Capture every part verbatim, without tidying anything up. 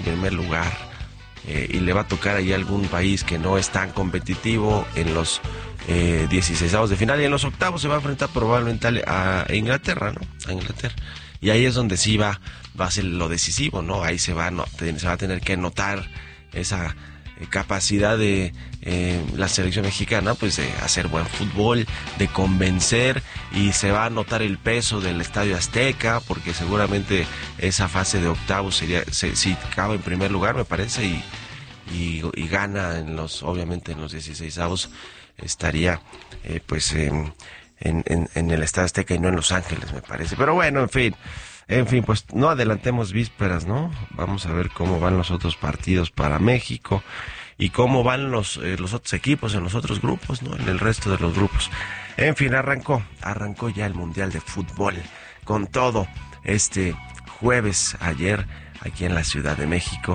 primer lugar eh, y le va a tocar ahí algún país que no es tan competitivo en los eh, dieciseisavos de final, y en los octavos se va a enfrentar probablemente a, a Inglaterra, ¿no? A Inglaterra. Y ahí es donde sí va, va a ser lo decisivo, ¿no? Ahí se va, no, se va a tener que notar esa capacidad de eh, la selección mexicana, pues de hacer buen fútbol, de convencer, y se va a notar el peso del Estadio Azteca, porque seguramente esa fase de octavos sería, se, si acaba en primer lugar, me parece, y, y, y gana en los, obviamente en los dieciseisavos, estaría eh, pues en, en, en el Estadio Azteca y no en Los Ángeles, me parece. Pero bueno, en fin. En fin, pues no adelantemos vísperas, ¿no? Vamos a ver cómo van los otros partidos para México y cómo van los, eh, los otros equipos en los otros grupos, ¿no? En el resto de los grupos. En fin, arrancó, arrancó ya el Mundial de Fútbol con todo este jueves, ayer, aquí en la Ciudad de México.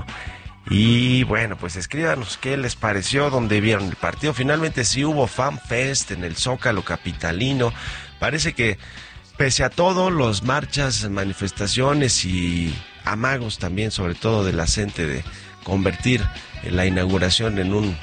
Y bueno, pues escríbanos qué les pareció, dónde vieron el partido. Finalmente sí hubo Fan Fest en el Zócalo capitalino. Parece que pese a todo, los marchas, manifestaciones y amagos también, sobre todo de la gente, de convertir la inauguración en un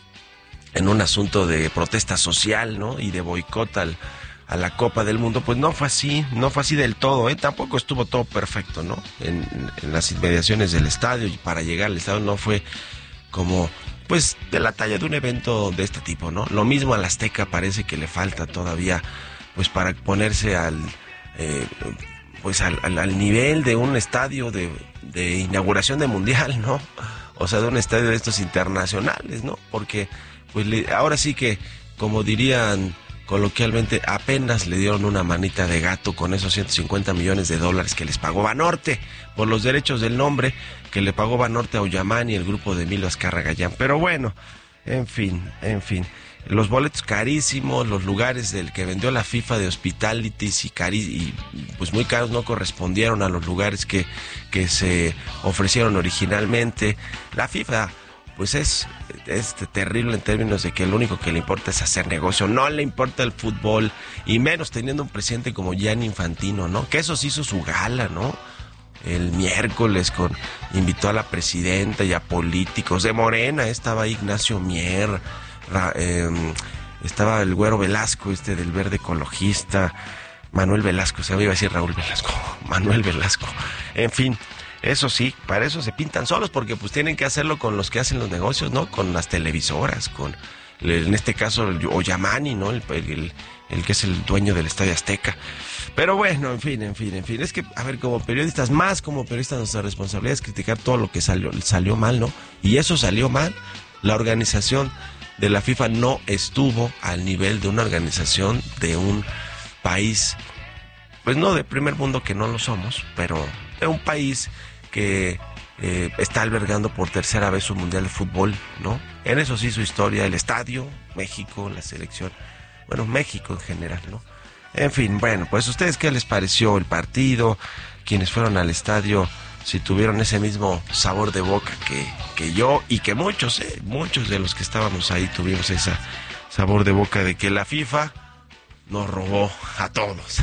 en un asunto de protesta social, ¿no? Y de boicot al, a la Copa del Mundo, pues no fue así, no fue así del todo, ¿eh? Tampoco estuvo todo perfecto, ¿no? En, en las inmediaciones del estadio, y para llegar al estadio no fue como, pues, de la talla de un evento de este tipo, ¿no? Lo mismo al Azteca parece que le falta todavía, pues para ponerse al eh, pues al, al, al nivel de un estadio de, de inauguración de mundial, ¿no? O sea, de un estadio de estos internacionales, ¿no? Porque pues le, ahora sí que, como dirían coloquialmente, apenas le dieron una manita de gato con esos ciento cincuenta millones de dólares que les pagó Banorte por los derechos del nombre, que le pagó Banorte a Ollamán y el grupo de Emilio Azcárraga Gallán. Pero bueno, en fin, en fin. Los boletos carísimos, los lugares del que vendió la FIFA de hospitalities y, cari y pues muy caros, no correspondieron a los lugares que, que se ofrecieron originalmente. La FIFA pues es, es terrible en términos de que lo único que le importa es hacer negocio, no le importa el fútbol, y menos teniendo un presidente como Gianni Infantino, ¿no? Que eso sí hizo su gala, ¿no? El miércoles con invitó a la presidenta y a políticos de Morena, estaba Ignacio Mier, Ra, eh, estaba el Güero Velasco, este del Verde Ecologista, Manuel Velasco, se me iba a decir Raúl Velasco, Manuel Velasco, en fin, eso sí, para eso se pintan solos, porque pues tienen que hacerlo con los que hacen los negocios, ¿no? Con las televisoras, con, en este caso, Ollamani, ¿no? El, el, el que es el dueño del Estadio Azteca. Pero bueno, en fin, en fin, en fin, es que, a ver, como periodistas, más como periodistas, nuestra responsabilidad es criticar todo lo que salió, salió mal, ¿no? Y eso salió mal. La organización de la FIFA no estuvo al nivel de una organización de un país, pues no de primer mundo, que no lo somos, pero de un país que eh, está albergando por tercera vez un mundial de fútbol, ¿no? En eso sí su historia, el estadio, México, la selección, bueno, México en general, ¿no? En fin, bueno, pues ¿ustedes qué les pareció el partido? Quienes fueron al estadio, si tuvieron ese mismo sabor de boca que, que yo, y que muchos, eh, muchos de los que estábamos ahí tuvimos ese sabor de boca de que la FIFA nos robó a todos.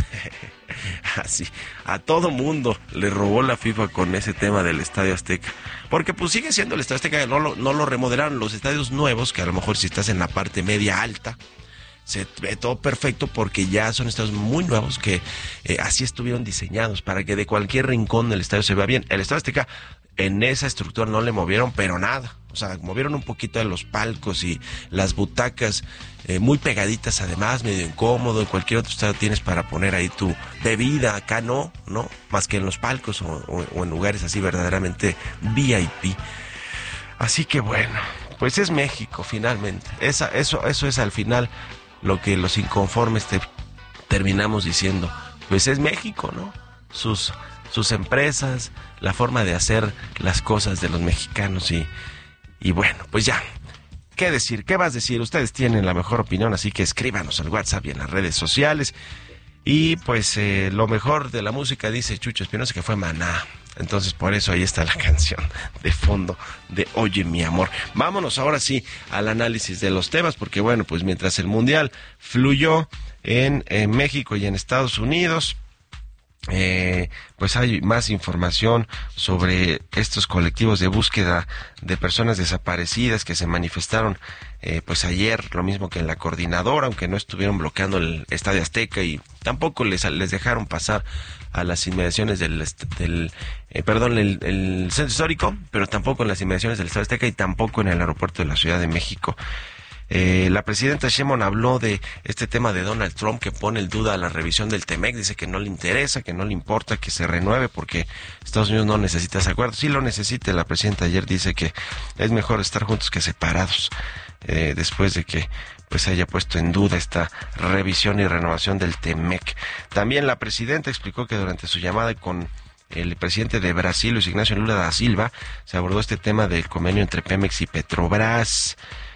Así, a todo mundo le robó la FIFA con ese tema del Estadio Azteca. Porque pues sigue siendo el Estadio Azteca, no lo, no lo remodelaron. Los estadios nuevos, que a lo mejor si estás en la parte media alta, se ve todo perfecto porque ya son estadios muy nuevos que eh, así estuvieron diseñados para que de cualquier rincón del estadio se vea bien. El Estadio Azteca en esa estructura no le movieron pero nada, o sea, movieron un poquito de los palcos y las butacas eh, muy pegaditas, además medio incómodo. En cualquier otro estadio tienes para poner ahí tu bebida, acá no, no, más que en los palcos o, o, o en lugares así verdaderamente V I P. Así que bueno, pues es México finalmente, Esa, eso, eso es al final lo que los inconformes te, terminamos diciendo, pues es México, ¿no? Sus, sus empresas, la forma de hacer las cosas de los mexicanos y, y bueno, pues ya, ¿qué decir? ¿Qué vas a decir? Ustedes tienen la mejor opinión, así que escríbanos al WhatsApp y en las redes sociales. Y pues eh, lo mejor de la música, dice Chucho Espinosa, que fue Maná. Entonces por eso ahí está la canción de fondo de Oye mi amor. Vámonos ahora sí al análisis de los temas, porque bueno, pues mientras el Mundial fluyó en, en México y en Estados Unidos, Eh, pues hay más información sobre estos colectivos de búsqueda de personas desaparecidas que se manifestaron eh, pues ayer, lo mismo que en la coordinadora, aunque no estuvieron bloqueando el Estadio Azteca y tampoco les, les dejaron pasar a las inmediaciones del, del eh, perdón, el, el centro histórico, pero tampoco en las inmediaciones del Estadio Azteca y tampoco en el aeropuerto de la Ciudad de México. Eh, la presidenta Sheinbaum habló de este tema de Donald Trump que pone en duda la revisión del T-MEC, dice que no le interesa, que no le importa que se renueve porque Estados Unidos no necesita ese acuerdo. Sí lo necesita, la presidenta ayer dice que es mejor estar juntos que separados, eh, después de que pues haya puesto en duda esta revisión y renovación del T-MEC. También la presidenta explicó que durante su llamada con el presidente de Brasil, Luis Ignacio Lula da Silva, se abordó este tema del convenio entre Pemex y Petrobras.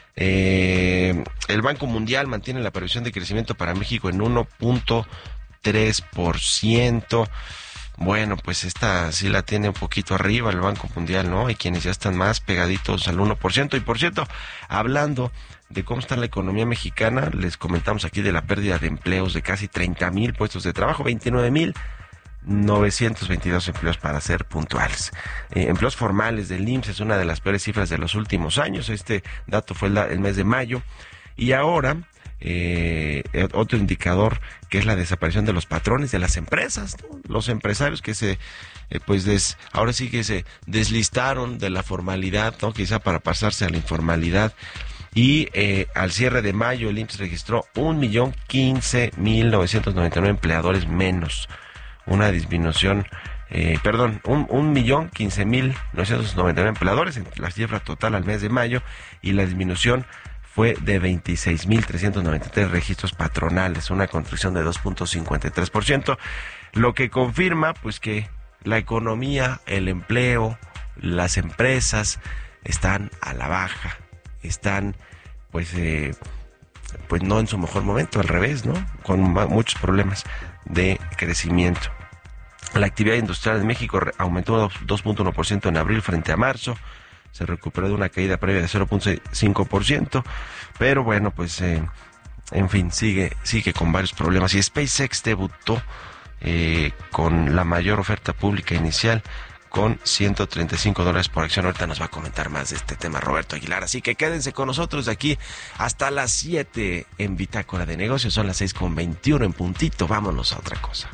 Eh, el Banco Mundial mantiene la previsión de crecimiento para México en uno punto tres por ciento. Bueno, pues esta sí la tiene un poquito arriba el Banco Mundial, ¿no? Hay quienes ya están más pegaditos al uno por ciento. Y por cierto, hablando de cómo está la economía mexicana, les comentamos aquí de la pérdida de empleos de casi treinta mil puestos de trabajo, veintinueve mil novecientos veintidós empleos para ser puntuales. Eh, empleos formales del I M S S es una de las peores cifras de los últimos años. Este dato fue el, el mes de mayo. Y ahora, eh, otro indicador que es la desaparición de los patrones de las empresas, ¿no? Los empresarios que se, eh, pues des, ahora sí que se deslistaron de la formalidad, ¿no? Quizá para pasarse a la informalidad. Y eh, al cierre de mayo el I M S S registró un millón quince mil novecientos noventa y nueve empleadores menos. Una disminución, eh, perdón, un, un millón quince mil novecientos noventa y nueve empleadores en la cifra total al mes de mayo, y la disminución fue de veintiséis mil trescientos noventa y tres registros patronales, una contracción de dos punto cincuenta y tres por ciento, lo que confirma pues que la economía, el empleo, las empresas están a la baja, están pues eh, pues no en su mejor momento, al revés, ¿no? Con muchos problemas de crecimiento. La actividad industrial en México aumentó dos punto uno por ciento en abril frente a marzo, se recuperó de una caída previa de cero punto cinco por ciento, pero bueno, pues eh, en fin, sigue sigue con varios problemas. Y SpaceX debutó eh, con la mayor oferta pública inicial, con ciento treinta y cinco dólares por acción. Ahorita nos va a comentar más de este tema Roberto Aguilar, así que quédense con nosotros de aquí hasta las siete en Bitácora de Negocios. Son las seis con veintiuno en puntito. Vámonos a otra cosa.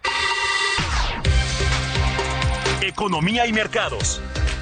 Economía y mercados.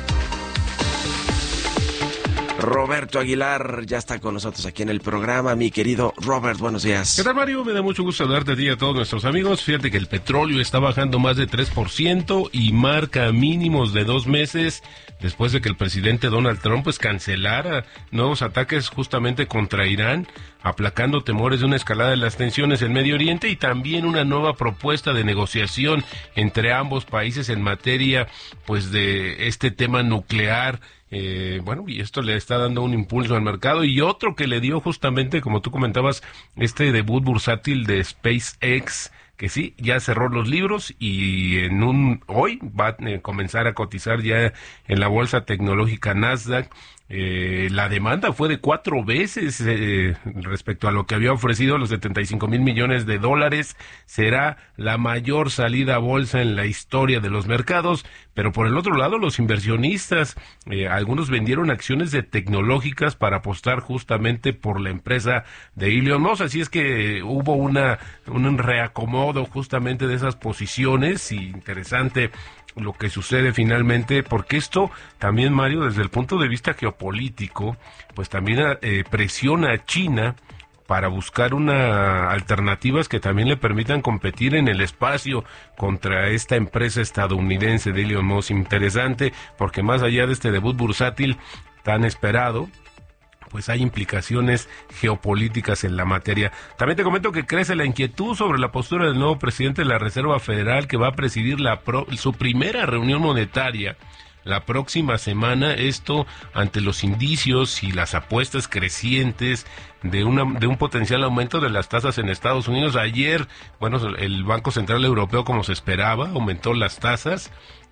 Roberto Aguilar ya está con nosotros aquí en el programa. Mi querido Robert, buenos días. ¿Qué tal, Mario? Me da mucho gusto saludarte a ti y a todos nuestros amigos. Fíjate que el petróleo está bajando más de tres por ciento y marca mínimos de dos meses después de que el presidente Donald Trump pues cancelara nuevos ataques justamente contra Irán, aplacando temores de una escalada de las tensiones en Medio Oriente y también una nueva propuesta de negociación entre ambos países en materia pues de este tema nuclear. Eh, bueno, y esto le está dando un impulso al mercado, y otro que le dio justamente, como tú comentabas, este debut bursátil de SpaceX, que sí, ya cerró los libros y en un hoy va a eh, comenzar a cotizar ya en la bolsa tecnológica Nasdaq. Eh, la demanda fue de cuatro veces eh, respecto a lo que había ofrecido, los setenta y cinco mil millones de dólares. Será la mayor salida a bolsa en la historia de los mercados, pero por el otro lado los inversionistas, eh, algunos vendieron acciones de tecnológicas para apostar justamente por la empresa de Elon Musk, así es que hubo una un reacomodo justamente de esas posiciones. Y interesante lo que sucede finalmente, porque esto también, Mario, desde el punto de vista geopolítico, pues también eh, presiona a China para buscar una alternativas que también le permitan competir en el espacio contra esta empresa estadounidense de Elon Musk. Interesante, porque más allá de este debut bursátil tan esperado, pues hay implicaciones geopolíticas en la materia. También te comento que crece la inquietud sobre la postura del nuevo presidente de la Reserva Federal, que va a presidir la pro, su primera reunión monetaria la próxima semana, esto ante los indicios y las apuestas crecientes de una de un potencial aumento de las tasas en Estados Unidos. Ayer, bueno, el Banco Central Europeo, como se esperaba, aumentó las tasas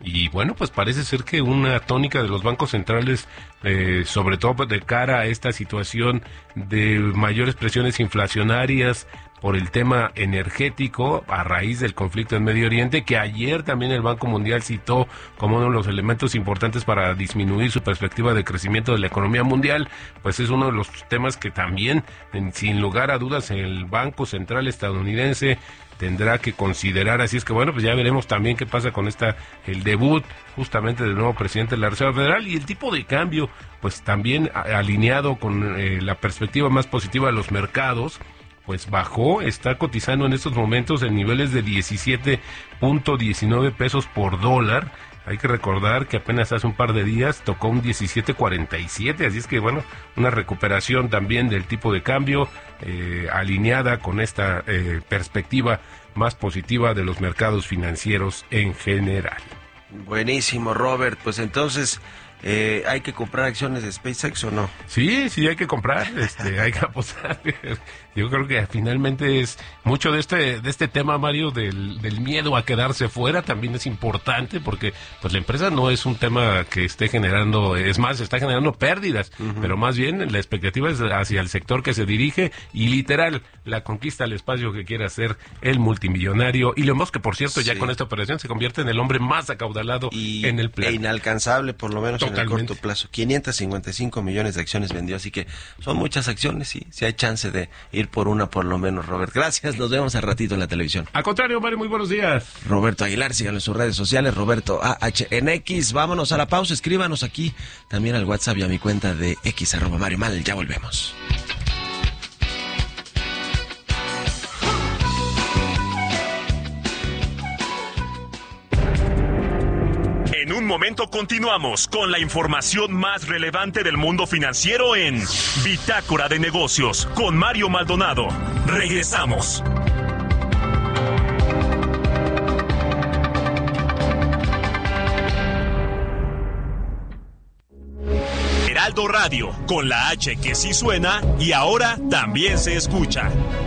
y bueno, pues parece ser que una tónica de los bancos centrales, eh, sobre todo de cara a esta situación de mayores presiones inflacionarias por el tema energético a raíz del conflicto en Medio Oriente, que ayer también el Banco Mundial citó como uno de los elementos importantes para disminuir su perspectiva de crecimiento de la economía mundial, pues es uno de los temas que también, en, sin lugar a dudas, el Banco Central estadounidense tendrá que considerar. Así es que bueno, pues ya veremos también qué pasa con esta, el debut justamente del nuevo presidente de la Reserva Federal, y el tipo de cambio, pues también a, alineado con eh, la perspectiva más positiva de los mercados, pues bajó, está cotizando en estos momentos en niveles de diecisiete punto diecinueve pesos por dólar. Hay que recordar que apenas hace un par de días tocó un diecisiete cuarenta y siete, así es que bueno, una recuperación también del tipo de cambio eh, alineada con esta eh, perspectiva más positiva de los mercados financieros en general. Buenísimo, Robert. Pues entonces, eh, ¿hay que comprar acciones de SpaceX o no? Sí, sí hay que comprar, este, hay que apostar. Yo creo que finalmente es mucho de este de este tema, Mario, del, del miedo a quedarse fuera, también es importante, porque pues la empresa no es un tema que esté generando, es más, está generando pérdidas, uh-huh. pero más bien la expectativa es hacia el sector que se dirige y literal la conquista al espacio que quiere hacer el multimillonario Elon Musk, que por cierto sí. ya con esta operación se convierte en el hombre más acaudalado y, en el planeta. E inalcanzable, por lo menos Totalmente. En el corto plazo. quinientos cincuenta y cinco millones de acciones vendió, así que son muchas acciones y si hay chance de ir por una por lo menos, Robert. Gracias, nos vemos al ratito en la televisión. Al contrario, Mario, muy buenos días. Roberto Aguilar, síganlo en sus redes sociales, Roberto A H en X. Vámonos a la pausa, escríbanos aquí también al WhatsApp y a mi cuenta de X, arroba Mario Mal. Ya volvemos. En un momento continuamos con la información más relevante del mundo financiero en Bitácora de Negocios con Mario Maldonado. Regresamos. Heraldo Radio, con la H que sí suena y ahora también se escucha.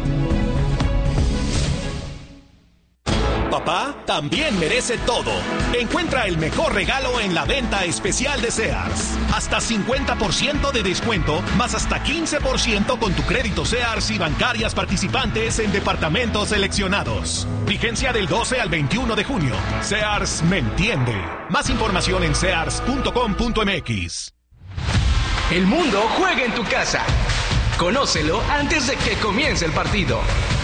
Papá también merece todo. Encuentra el mejor regalo en la venta especial de Sears. Hasta cincuenta por ciento de descuento, más hasta quince por ciento con tu crédito Sears y bancarias participantes en departamentos seleccionados. Vigencia del doce al veintiuno de junio. Sears me entiende. Más información en sears punto com punto m x. El mundo juega en tu casa. Conócelo antes de que comience el partido.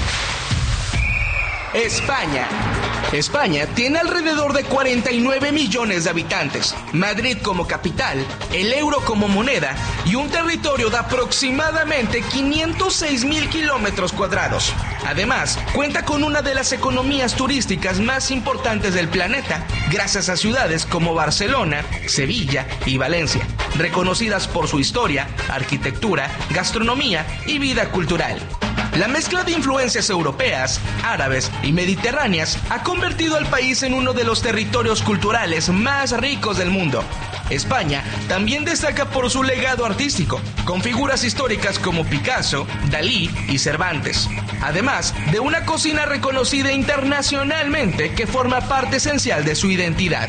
España. España tiene alrededor de cuarenta y nueve millones de habitantes, Madrid como capital, el euro como moneda y un territorio de aproximadamente quinientos seis mil kilómetros cuadrados. Además, cuenta con una de las economías turísticas más importantes del planeta, gracias a ciudades como Barcelona, Sevilla y Valencia, reconocidas por su historia, arquitectura, gastronomía y vida cultural. La mezcla de influencias europeas, árabes y mediterráneas ha convertido al país en uno de los territorios culturales más ricos del mundo. España también destaca por su legado artístico, con figuras históricas como Picasso, Dalí y Cervantes. Además de una cocina reconocida internacionalmente que forma parte esencial de su identidad.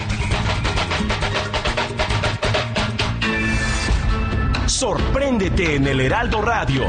Sorpréndete en el Heraldo Radio.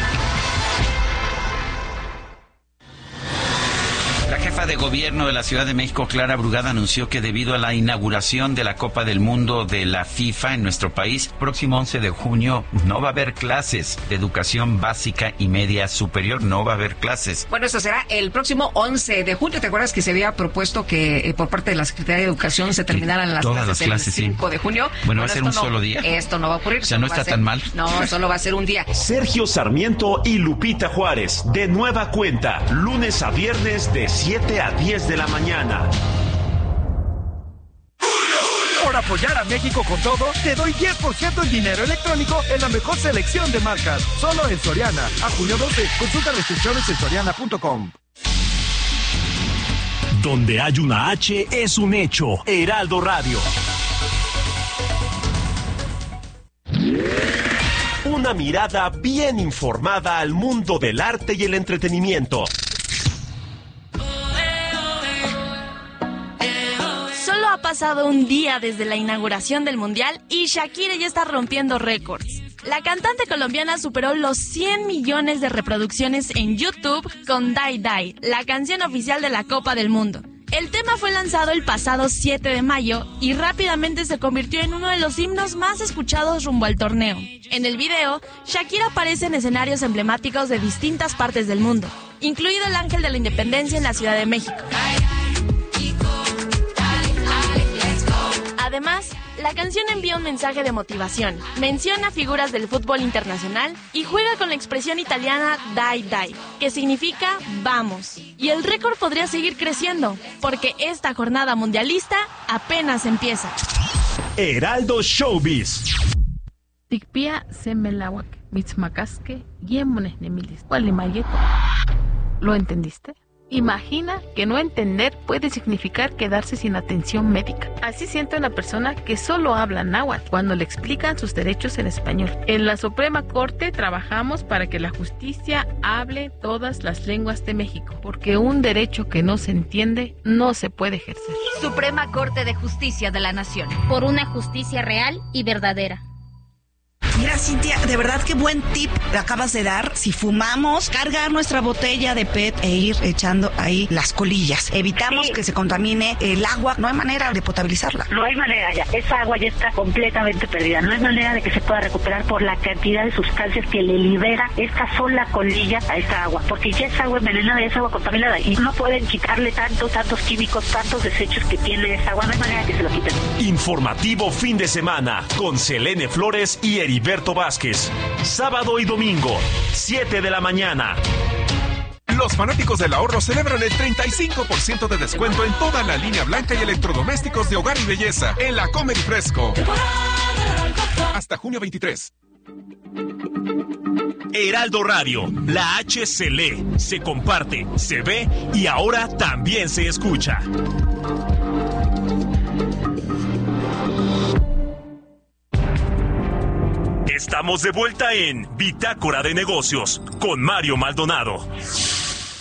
La jefa de gobierno de la Ciudad de México, Clara Brugada, anunció que debido a la inauguración de la Copa del Mundo de la FIFA en nuestro país, próximo once de junio no va a haber clases de educación básica y media superior, no va a haber clases. Bueno, esto será el próximo once de junio. ¿Te acuerdas que se había propuesto que eh, por parte de la Secretaría de Educación se terminaran las Todas clases, las clases el cinco sí. de junio? Bueno, bueno va a ser un no, solo día. Esto no va a ocurrir. O sea, no está ser, tan mal. No, solo va a ser un día. Sergio Sarmiento y Lupita Juárez, de nueva cuenta, lunes a viernes de siete a diez de la mañana. Por apoyar a México con todo, te doy diez por ciento en dinero electrónico en la mejor selección de marcas. Solo en Soriana. A junio doce, consulta restricciones en soriana punto com. Donde hay una H es un hecho. Heraldo Radio. Una mirada bien informada al mundo del arte y el entretenimiento. Solo ha pasado pasado un día desde la inauguración del Mundial y Shakira ya está rompiendo récords. La cantante colombiana superó los cien millones de reproducciones en YouTube con Die Die, la canción oficial de la Copa del Mundo. El tema fue lanzado el pasado siete de mayo y rápidamente se convirtió en uno de los himnos más escuchados rumbo al torneo. En el video, Shakira aparece en escenarios emblemáticos de distintas partes del mundo, incluido el Ángel de la Independencia en la Ciudad de México. Además, la canción envía un mensaje de motivación, menciona figuras del fútbol internacional y juega con la expresión italiana Die Die, que significa vamos. Y el récord podría seguir creciendo, porque esta jornada mundialista apenas empieza. Heraldo Showbiz. Tikpia semelawak, mitzmacasque, yemones nemilis, cualimayeco. ¿Lo entendiste? Imagina que no entender puede significar quedarse sin atención médica. Así siente una persona que solo habla náhuatl cuando le explican sus derechos en español. En la Suprema Corte trabajamos para que la justicia hable todas las lenguas de México, porque un derecho que no se entiende no se puede ejercer. Suprema Corte de Justicia de la Nación. Por una justicia real y verdadera. Mira, Cintia, de verdad qué buen tip le acabas de dar. Si fumamos, cargar nuestra botella de P E T e ir echando ahí las colillas. Evitamos sí. que se contamine el agua. No hay manera de potabilizarla. No hay manera ya. Esa agua ya está completamente perdida. No hay manera de que se pueda recuperar por la cantidad de sustancias que le libera esta sola colilla a esta agua. Porque ya es agua envenenada, ya es agua contaminada. Y no pueden quitarle tantos, tantos químicos, tantos desechos que tiene esa agua. No hay manera de que se lo quiten. Informativo fin de semana con Selene Flores y Heriberto Vázquez. Sábado y domingo, siete de la mañana. Los fanáticos del ahorro celebran el treinta y cinco por ciento de descuento en toda la línea blanca y electrodomésticos de hogar y belleza en la Comer y Fresco. Hasta junio veintitrés. Heraldo Radio, la H se lee, se comparte, se ve y ahora también se escucha. Estamos de vuelta en Bitácora de Negocios con Mario Maldonado.